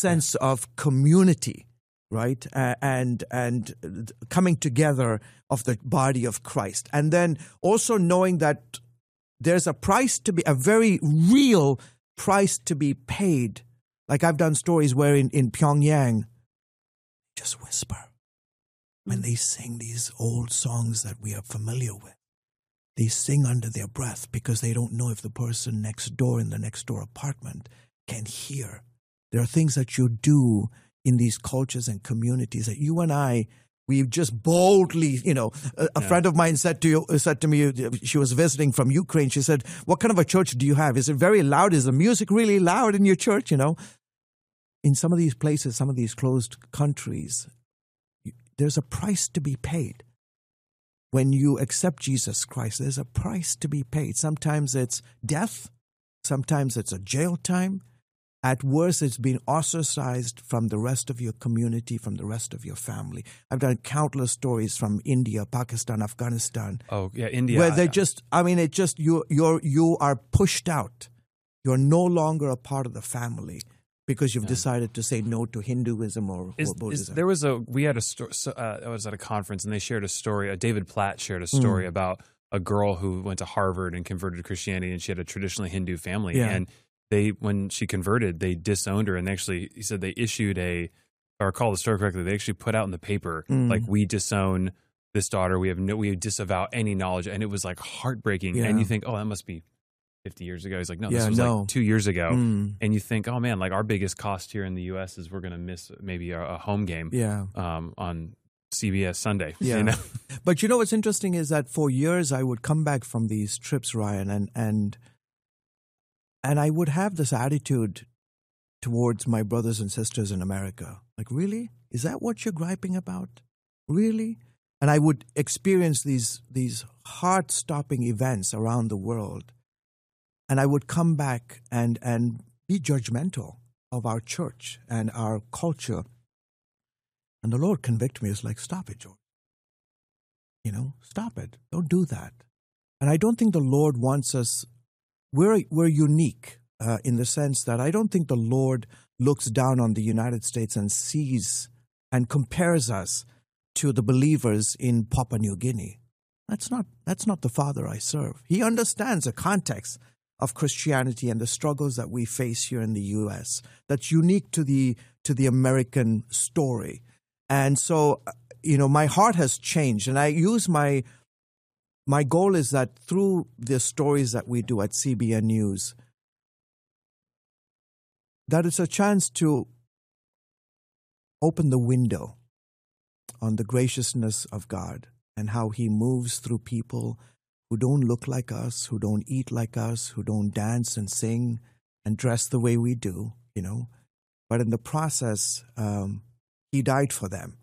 sense of community, right? And coming together of the body of Christ. And then also knowing that there's a price to be, a very real price to be paid. Like I've done stories where in Pyongyang, just whisper when they sing these old songs that we are familiar with. They sing under their breath because they don't know if the person next door in the next door apartment can hear. There are things that you do in these cultures and communities that you and I, we just boldly, a friend of mine said to me, she was visiting from Ukraine. She said, "What kind of a church do you have? Is it very loud? Is the music really loud in your church?" In some of these places, some of these closed countries, there's a price to be paid. When you accept Jesus Christ, there's a price to be paid. Sometimes it's death. Sometimes it's a jail time. At worst, it's being ostracized from the rest of your community, from the rest of your family. I've done countless stories from India, Pakistan, Afghanistan. Oh, yeah, India. Where you are pushed out. You're no longer a part of the family because you've decided to say no to Hinduism or Buddhism. I was at a conference and they shared a story. David Platt shared a story about a girl who went to Harvard and converted to Christianity, and she had a traditionally Hindu family. Yeah. And when she converted, they disowned her, and actually, he said they issued if I recall the story correctly, they actually put out in the paper, like, we disown this daughter, we disavow any knowledge, and it was like heartbreaking. Yeah. And you think, oh, that must be 50 years ago. He's like, no, this was like 2 years ago. And you think, oh man, like our biggest cost here in the U.S. is we're going to miss maybe a home game on CBS Sunday. Yeah. But what's interesting is that for years I would come back from these trips, Ryan, and I would have this attitude towards my brothers and sisters in America. Like, really? Is that what you're griping about? Really? And I would experience these heart-stopping events around the world. And I would come back and be judgmental of our church and our culture. And the Lord convicted me. It's like, stop it, George. Stop it. Don't do that. And I don't think the Lord wants us. We're unique in the sense that I don't think the Lord looks down on the United States and sees and compares us to the believers in Papua New Guinea. That's not the Father I serve. He understands the context of Christianity and the struggles that we face here in the U.S. That's unique to the American story. And so, my heart has changed, and I use my goal is that through the stories that we do at CBN News, that it's a chance to open the window on the graciousness of God and how He moves through people who don't look like us, who don't eat like us, who don't dance and sing and dress the way we do, But in the process, He died for them.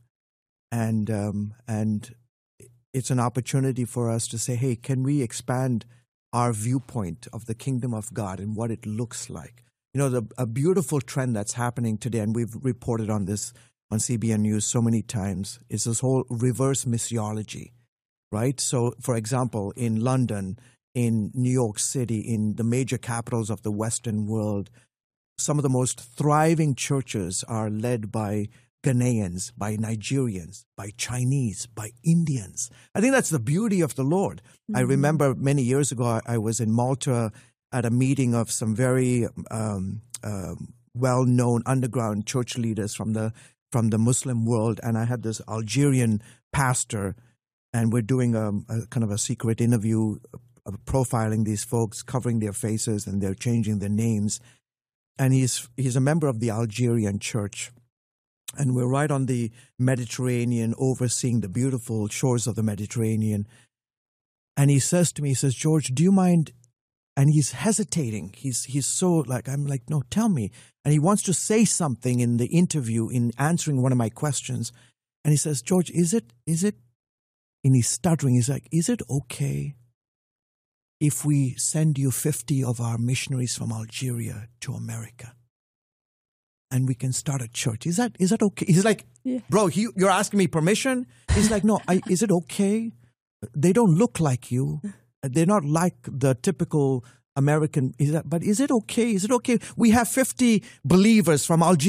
And it's an opportunity for us to say, hey, can we expand our viewpoint of the kingdom of God and what it looks like? A beautiful trend that's happening today, and we've reported on this on CBN News so many times, is this whole reverse missiology, right? So, for example, in London, in New York City, in the major capitals of the Western world, some of the most thriving churches are led by Ghanaians, by Nigerians, by Chinese, by Indians. I think that's the beauty of the Lord. Mm-hmm. I remember many years ago, I was in Malta at a meeting of some very well-known underground church leaders from the Muslim world, and I had this Algerian pastor, and we're doing a kind of a secret interview, profiling these folks, covering their faces, and they're changing their names. And he's a member of the Algerian church. And we're right on the Mediterranean, overseeing the beautiful shores of the Mediterranean. And he says to me, George, do you mind? And he's hesitating. He's so I'm like, no, tell me. And he wants to say something in the interview in answering one of my questions. And he says, George, is it? And he's stuttering. He's like, is it okay if we send you 50 of our missionaries from Algeria to America? And we can start a church. Is that okay? He's like, yeah. Bro, you're asking me permission? He's like, no, is it okay? They don't look like you. They're not like the typical American. But is it okay? Is it okay? We have 50 believers from Algeria.